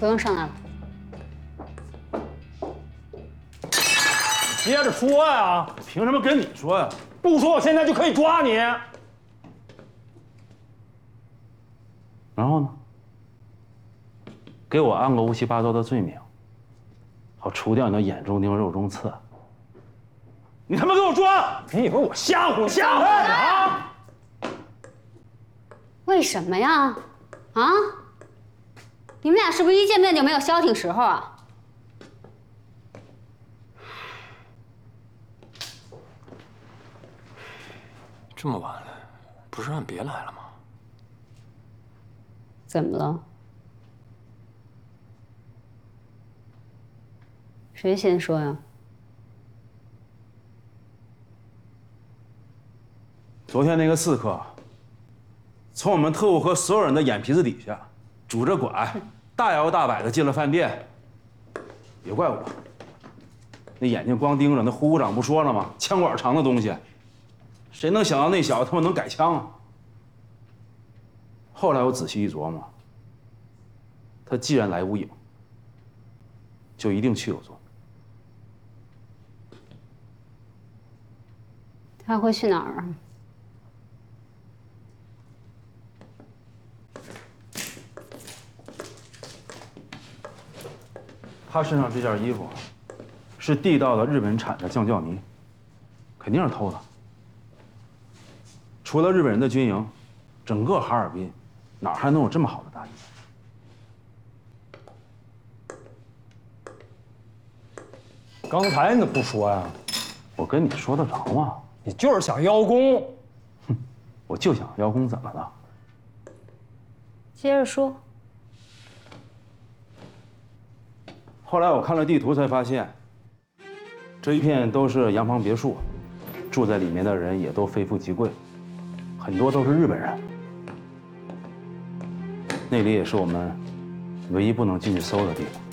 不用上来了。 接着说呀！凭什么跟你说呀？不说我现在就可以抓你。然后呢？给我安个乌七八糟的罪名，好除掉你那眼中钉肉中刺。你他妈给我抓！你以为我吓唬你？吓唬你啊！ 为什么呀？啊？你们俩是不是一见面就没有消停时候啊？ 这么晚了，不是让你别来了吗？ 怎么了？谁先说呀？ 昨天那个刺客，从我们特务和所有人的眼皮子底下拄着拐，大摇大摆的进了饭店。别怪我，那眼睛光盯着那呼呼长不说了吗？枪管长的东西，谁能想到那小子他妈能改枪啊？后来我仔细一琢磨，他既然来无影，就一定去有踪。 他会去哪儿啊？ 他身上这件衣服是地道的日本产的橡胶呢，肯定是偷的。除了日本人的军营，整个哈尔滨哪儿还能有这么好的大衣？ 刚才你怎么不说呀？ 我跟你说得着吗？ 你就是想邀功。 哼，我就想邀功，怎么了？ 接着说。 后来我看了地图才发现，这一片都是洋房别墅，住在里面的人也都非富即贵，很多都是日本人。那里也是我们唯一不能进去搜的地方。